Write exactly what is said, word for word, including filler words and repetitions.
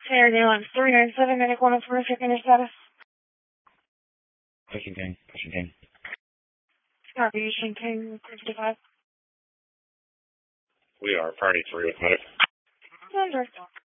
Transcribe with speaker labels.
Speaker 1: Air Airlines three nine seven, Medic one oh four, checking your status.
Speaker 2: Pushing King, pushing King.
Speaker 1: Copy, Pushing King, fifty-five.
Speaker 2: We are party three with Medic.
Speaker 1: Under.